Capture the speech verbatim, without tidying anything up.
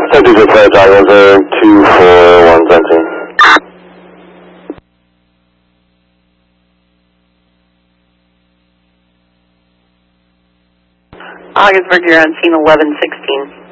Safety dispatch, I was there two four one seventeen. Augsburg, you're on scene eleven sixteen.